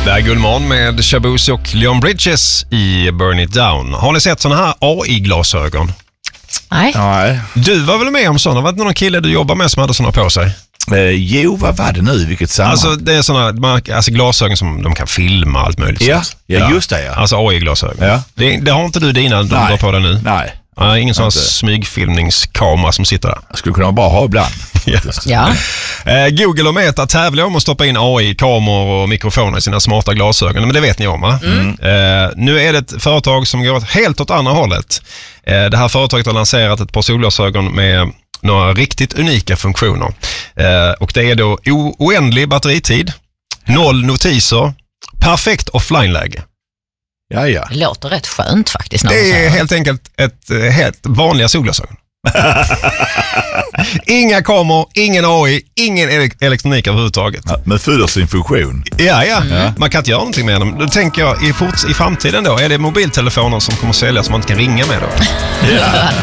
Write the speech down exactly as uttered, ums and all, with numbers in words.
Det är Gullman med Shaboozey och Leon Bridges i Burn It Down. Har ni sett såna här A I-glasögon? Nej. Nej. Du var väl med om såna? Var det någon kille du jobbar med som hade såna på sig? Eh, jo, vad var det nu? Vilket sammanhang? Alltså det är såna alltså glasögon som de kan filma allt möjligt. Ja, ja, just det. Ja. Alltså A I-glasögon. Ja. Det, det har inte du dina du drar på dig nu? Nej. Ja, ingen sån smygfilmningskamera som sitter där. Jag skulle kunna bara ha ibland. Ja. Ja. Eh, Google och Meta tävlar om att stoppa in A I, kameror och mikrofoner i sina smarta glasögon. Men det vet ni om, va? Mm. Eh, nu är det ett företag som går helt åt andra hållet. Eh, det här företaget har lanserat ett par solglasögon med några riktigt unika funktioner. Eh, och det är då o- oändlig batteritid, noll notiser, perfekt offline-läge. Ja, ja. Det låter rätt skönt faktiskt. När Det är säger. helt enkelt ett eh, helt vanliga solglasögon. Inga kameror, ingen A I, ingen ele- elektronik överhuvudtaget. Ja, men fyller sin funktion. Ja, ja. Mm. Man kan inte göra någonting med dem. Då tänker jag, i, fort- i framtiden då, är det mobiltelefoner som kommer att säljas som man inte kan ringa med då? Ja.